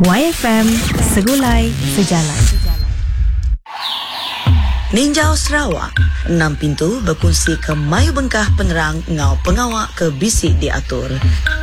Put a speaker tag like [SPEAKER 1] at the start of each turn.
[SPEAKER 1] YFM, Segulai Sejalan.
[SPEAKER 2] Ninjau Sarawak, 6 pintu berkongsi ke Mayu Bengkah penerang ngau pengawak ke bisik diatur.